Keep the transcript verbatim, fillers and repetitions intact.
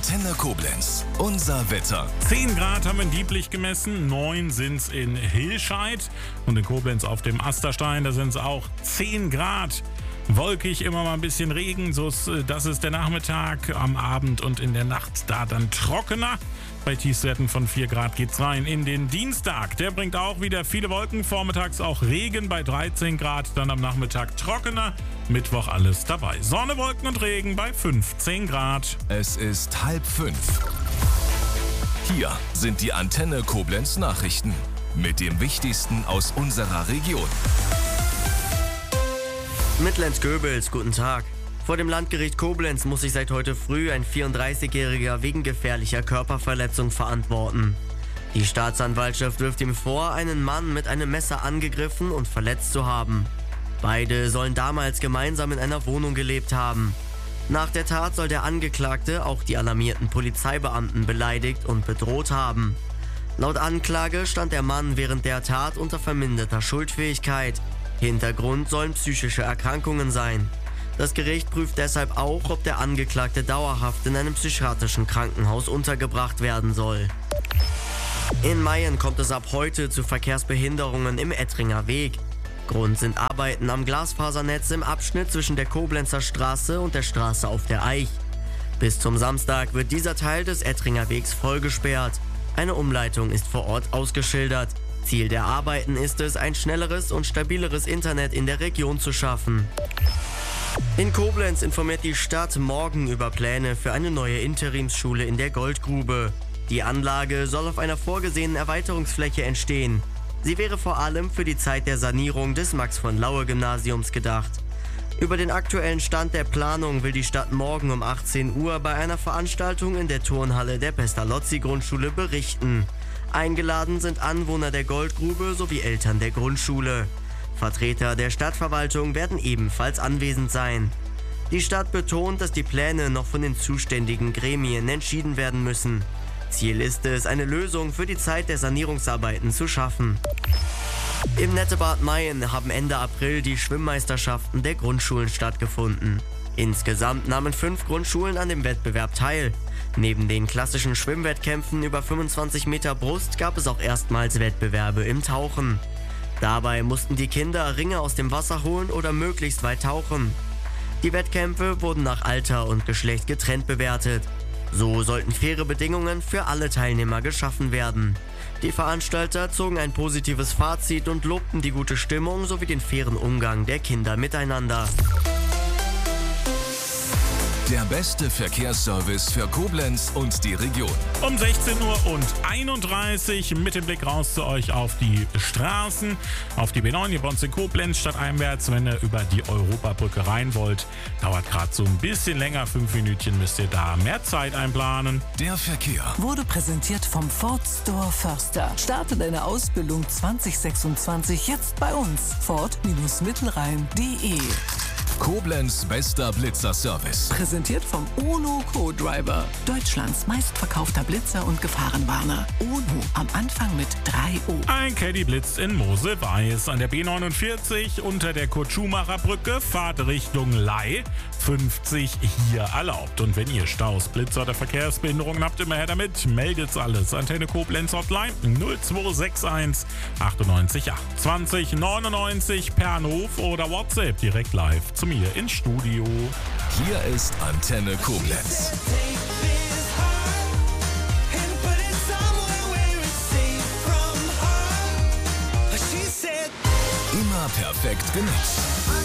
Antenne Koblenz. Unser Wetter. zehn Grad haben wir in Dieblich gemessen, neun sind es in Hilscheid und in Koblenz auf dem Asterstein, da sind es auch zehn Grad. Wolkig, immer mal ein bisschen Regen, so ist, das ist der Nachmittag, am Abend und in der Nacht da dann trockener. Bei Tiefstwerten von vier Grad geht's rein in den Dienstag. Der bringt auch wieder viele Wolken, vormittags auch Regen bei dreizehn Grad, dann am Nachmittag trockener. Mittwoch alles dabei. Sonne, Wolken und Regen bei fünfzehn Grad. Es ist halb fünf. Hier sind die Antenne Koblenz Nachrichten mit dem Wichtigsten aus unserer Region. Mitlenz-Göbels, guten Tag. Vor dem Landgericht Koblenz muss sich seit heute früh ein vierunddreißigjähriger wegen gefährlicher Körperverletzung verantworten. Die Staatsanwaltschaft wirft ihm vor, einen Mann mit einem Messer angegriffen und verletzt zu haben. Beide sollen damals gemeinsam in einer Wohnung gelebt haben. Nach der Tat soll der Angeklagte auch die alarmierten Polizeibeamten beleidigt und bedroht haben. Laut Anklage stand der Mann während der Tat unter verminderter Schuldfähigkeit. Hintergrund sollen psychische Erkrankungen sein. Das Gericht prüft deshalb auch, ob der Angeklagte dauerhaft in einem psychiatrischen Krankenhaus untergebracht werden soll. In Mayen kommt es ab heute zu Verkehrsbehinderungen im Ettringer Weg. Grund sind Arbeiten am Glasfasernetz im Abschnitt zwischen der Koblenzer Straße und der Straße auf der Eich. Bis zum Samstag wird dieser Teil des Ettringer Wegs voll gesperrt. Eine Umleitung ist vor Ort ausgeschildert. Ziel der Arbeiten ist es, ein schnelleres und stabileres Internet in der Region zu schaffen. In Koblenz informiert die Stadt morgen über Pläne für eine neue Interimsschule in der Goldgrube. Die Anlage soll auf einer vorgesehenen Erweiterungsfläche entstehen. Sie wäre vor allem für die Zeit der Sanierung des Max-von-Laue-Gymnasiums gedacht. Über den aktuellen Stand der Planung will die Stadt morgen um achtzehn Uhr bei einer Veranstaltung in der Turnhalle der Pestalozzi-Grundschule berichten. Eingeladen sind Anwohner der Goldgrube sowie Eltern der Grundschule. Vertreter der Stadtverwaltung werden ebenfalls anwesend sein. Die Stadt betont, dass die Pläne noch von den zuständigen Gremien entschieden werden müssen. Ziel ist es, eine Lösung für die Zeit der Sanierungsarbeiten zu schaffen. Im Nettebad Mayen haben Ende April die Schwimmmeisterschaften der Grundschulen stattgefunden. Insgesamt nahmen fünf Grundschulen an dem Wettbewerb teil. Neben den klassischen Schwimmwettkämpfen über fünfundzwanzig Meter Brust gab es auch erstmals Wettbewerbe im Tauchen. Dabei mussten die Kinder Ringe aus dem Wasser holen oder möglichst weit tauchen. Die Wettkämpfe wurden nach Alter und Geschlecht getrennt bewertet. So sollten faire Bedingungen für alle Teilnehmer geschaffen werden. Die Veranstalter zogen ein positives Fazit und lobten die gute Stimmung sowie den fairen Umgang der Kinder miteinander. Der beste Verkehrsservice für Koblenz und die Region. Um sechzehn Uhr einunddreißig mit dem Blick raus zu euch auf die Straßen, auf die B neun hier bei uns in Koblenz stadteinwärts. Wenn ihr über die Europabrücke rein wollt, dauert gerade so ein bisschen länger, fünf Minütchen müsst ihr da mehr Zeit einplanen. Der Verkehr wurde präsentiert vom Ford Store Förster. Starte deine Ausbildung zwanzig sechsundzwanzig jetzt bei uns. Ford-Mittelrhein punkt de. Koblenz bester Blitzer-Service. Präsentiert vom Ono Co-Driver. Deutschlands meistverkaufter Blitzer und Gefahrenwarner. Ono am Anfang mit drei O. Ein Caddy blitzt in Mosel-Weiß an der B neunundvierzig unter der Kurt-Schumacher-Brücke. Fahrt Richtung Ley. fünfzig hier erlaubt. Und wenn ihr Staus, Blitzer oder Verkehrsbehinderungen habt, immer her damit. Meldet's alles. Antenne Koblenz Hotline null zwei sechs eins achtundneunzig achtundzwanzig neunundneunzig per Anruf oder WhatsApp direkt live zu mir ins Studio. Hier ist Antenne Koblenz. Immer perfekt gemixt.